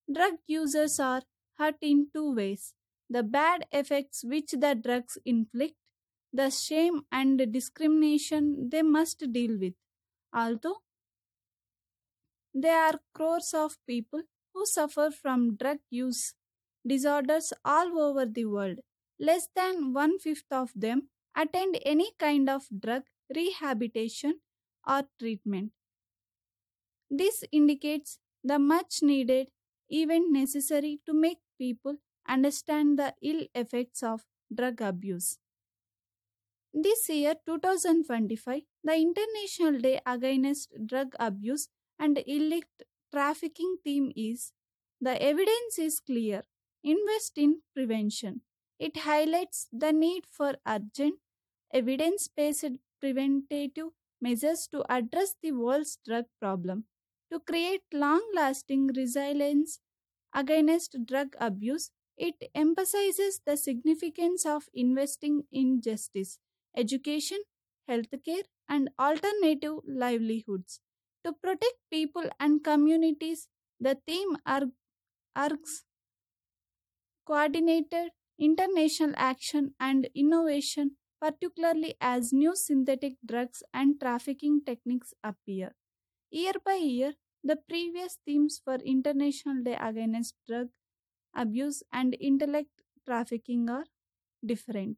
Drug users are hurt in two ways: the bad effects which the drugs inflict, the shame and discrimination they must deal with. Although there are crores of people who suffer from drug use disorders all over the world. Less than one fifth of them attend any kind of drug rehabilitation or treatment. This indicates the much needed event necessary to make people understand the ill effects of drug abuse. This year, 2025, the International Day Against Drug Abuse and Illicit Trafficking theme is "The Evidence is Clear. Invest in Prevention." It highlights the need for urgent, evidence based preventative measures to address the world's drug problem. To create long lasting resilience against drug abuse, it emphasizes the significance of investing in justice, education, healthcare, and alternative livelihoods. To protect people and communities, the theme urges coordinated international action and innovation, particularly as new synthetic drugs and trafficking techniques appear. Year by year, the previous themes for International Day Against Drug Abuse and Intellect Trafficking are different.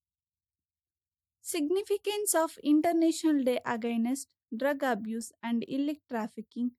Significance of International Day Against Drug Abuse and Illicit Trafficking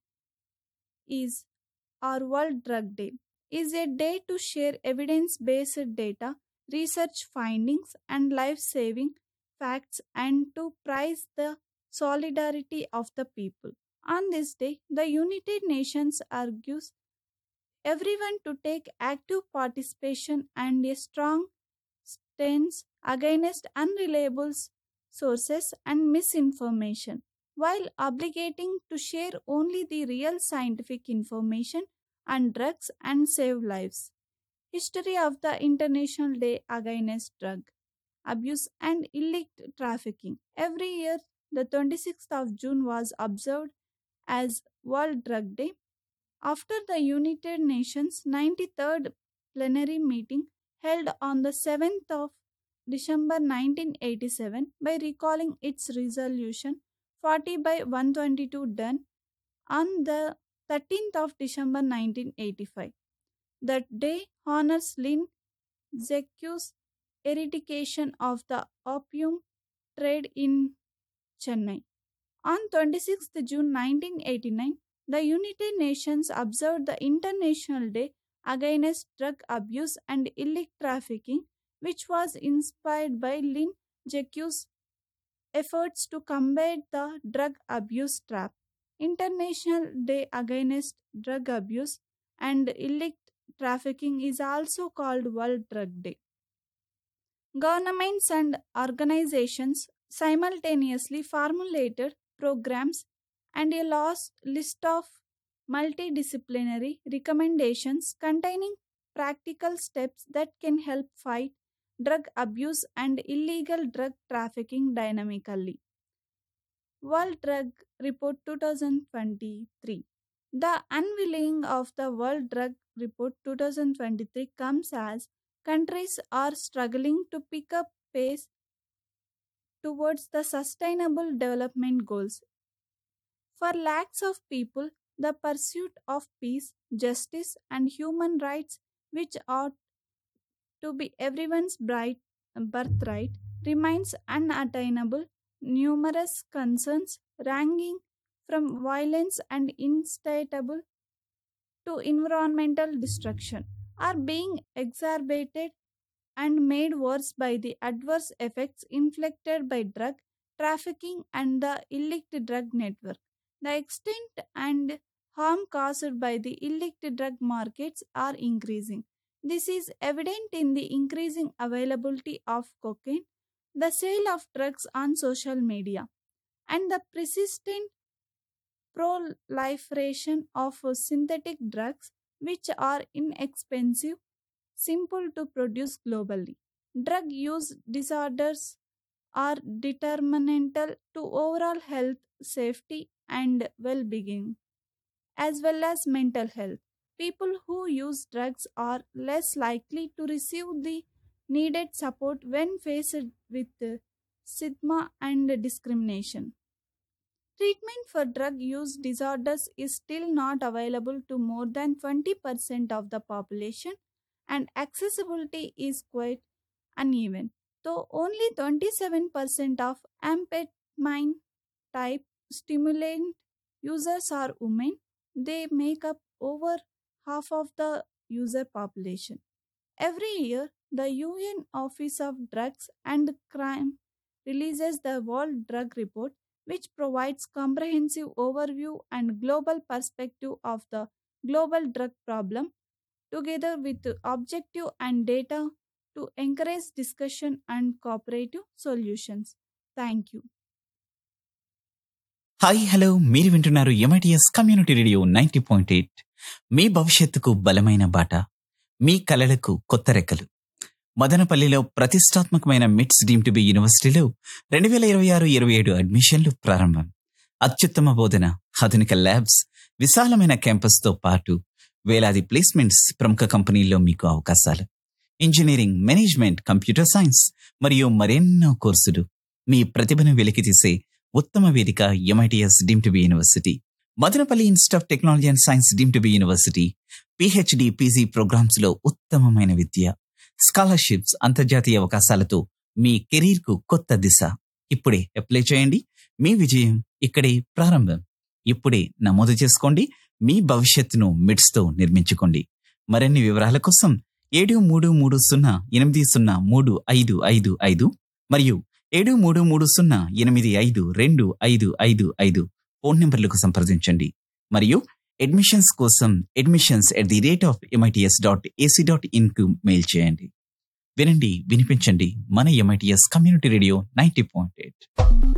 is our World Drug Day is a day to share evidence-based data, research findings and life-saving facts and to prize the solidarity of the people. On this day, the United Nations argues everyone to take active participation and a strong stance against unreliable sources and misinformation, while obligating to share only the real scientific information on drugs and save lives. History of the International Day Against Drug Abuse and Illicit Trafficking. Every year, the 26th of June was observed as World Drug Day after the United Nations 93rd plenary meeting held on the 7th of December 1987 by recalling its resolution 40 by 122 done on the 13th of December 1985. That day honors Lin Zexu's eradication of the opium trade in Chennai. On 26th June 1989, the United Nations observed the International Day Against Drug Abuse and Illicit Trafficking, which was inspired by Lin Zexu's efforts to combat the drug abuse trap. International Day Against Drug Abuse and Illicit Trafficking is also called World Drug Day. Governments and organizations simultaneously formulated programs and a list of multidisciplinary recommendations containing practical steps that can help fight drug abuse and illegal drug trafficking dynamically. World Drug Report 2023. The unveiling of the World Drug Report 2023 comes as countries are struggling to pick up pace towards the Sustainable Development Goals. For lakhs of people, the pursuit of peace, justice, and human rights, which ought to be everyone's birthright, remains unattainable. Numerous concerns, ranging from violence and insatiable to environmental destruction, are being exacerbated and made worse by the adverse effects inflicted by drug trafficking and the illicit drug network. The extent and harm caused by the illicit drug markets are increasing. This is evident in the increasing availability of cocaine, the sale of drugs on social media, and the persistent proliferation of synthetic drugs which are inexpensive, simple to produce globally. Drug use disorders are determinantal to overall health, safety, and well being, as well as mental health. People who use drugs are less likely to receive the needed support when faced with stigma and discrimination. Treatment for drug use disorders is still not available to more than 20% of the population, and accessibility is quite uneven. Though only 27% of amphetamine type stimulant users are women, they make up over half of the user population. Every year, the UN Office of Drugs and Crime releases the World Drug Report, which provides comprehensive overview and global perspective of the global drug problem, together with objective and data to encourage discussion and cooperative solutions. Thank you. Hi hello మీరు వింటున్నారు MITS community radio 90.8. మీ భవిష్యత్తుకు బలమైన బాట, మీ కలలకు కొత్త రెక్కలు. మదనపల్లిలో ప్రతిష్టాత్మకమైన మిట్స్ డీమ్ టు బి యూనివర్సిటీలో 2026-27 అడ్మిషన్లు ప్రారంభం. అత్యుత్తమ బోధన, ఆధునిక ల్యాబ్స్, విశాలమైన క్యాంపస్తో పాటు వేలాది ప్లేస్మెంట్స్, ప్రముఖ కంపెనీల్లో మీకు అవకాశాలు. ఇంజనీరింగ్, మేనేజ్మెంట్, కంప్యూటర్ సైన్స్ మరియు మరెన్నో కోర్సులు. మీ ప్రతిభను వెలికితీసే ఉత్తమ వేదిక MITS deem to be university. Madanapalle institute of technology and science deem to be university. PhD, PG programmes లో ఉత్తమమైన విద్య, స్కాలర్షిప్స్, అంతర్జాతీయ అవకాశాలతో మీ కెరీర్ కు కొత్త దిశ. ఇప్పుడే అప్లై చేయండి. మీ విజయం ఇక్కడే ప్రారంభం. ఇప్పుడే నమోదు చేసుకోండి. మీ భవిష్యత్తును మిడ్స్ తో నిర్మించుకోండి. మరిన్ని వివరాల కోసం 7330803555 మరియు 7330852255 ఫోన్ నంబర్లకు సంప్రదించండి. మరియు అడ్మిషన్స్ కోసం admissions@mits.ac.in కు మెయిల్ చేయండి. వినండి, వినిపించండి. మన ఎంఐటిఎస్ కమ్యూనిటీ రేడియో 90.8.